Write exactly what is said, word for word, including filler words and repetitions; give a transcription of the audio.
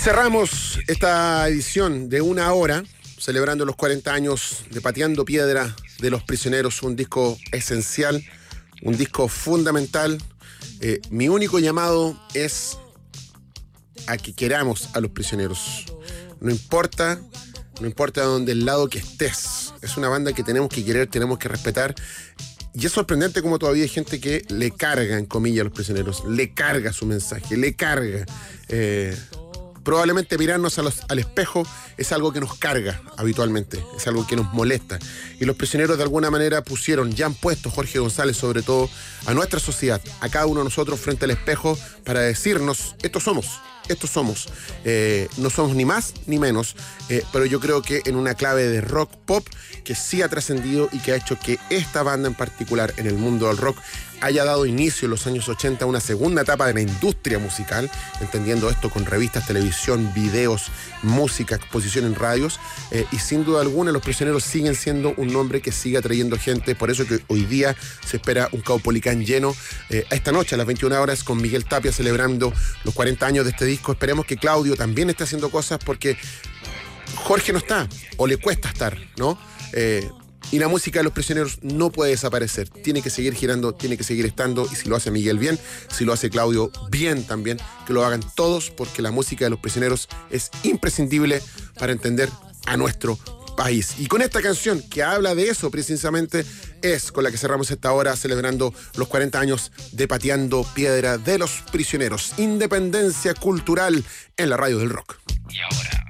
cerramos esta edición de una hora celebrando los cuarenta años de Pateando Piedra de los Prisioneros, un disco esencial, un disco fundamental. Eh, mi único llamado es a que queramos a los prisioneros. No importa, no importa dónde el lado que estés. Es una banda que tenemos que querer, tenemos que respetar. Y es sorprendente como todavía hay gente que le carga, en comillas, a los prisioneros. Le carga su mensaje, le carga. Eh, probablemente mirarnos a los, al espejo es algo que nos carga habitualmente, es algo que nos molesta. Y los prisioneros de alguna manera pusieron, ya han puesto, Jorge González sobre todo, a nuestra sociedad, a cada uno de nosotros frente al espejo para decirnos, estos somos. Estos somos, eh, no somos ni más ni menos, eh, pero yo creo que en una clave de rock pop que sí ha trascendido y que ha hecho que esta banda en particular en el mundo del rock haya dado inicio en los años ochenta a una segunda etapa de la industria musical, entendiendo esto con revistas, televisión, videos, música, exposición en radios, eh, y sin duda alguna los prisioneros siguen siendo un nombre que sigue atrayendo gente, por eso que hoy día se espera un Caupolicán lleno, eh, esta noche a las veintiuna horas con Miguel Tapia celebrando los cuarenta años de este disco. Esperemos que Claudio también esté haciendo cosas porque Jorge no está, o le cuesta estar, ¿no? Eh, y la música de los prisioneros no puede desaparecer, tiene que seguir girando, tiene que seguir estando, y si lo hace Miguel bien, si lo hace Claudio bien también, que lo hagan todos, porque la música de los prisioneros es imprescindible para entender a nuestro país. Y con esta canción que habla de eso precisamente es con la que cerramos esta hora celebrando los cuarenta años de Pateando Piedra de los Prisioneros. Independencia cultural en la radio del rock. Y ahora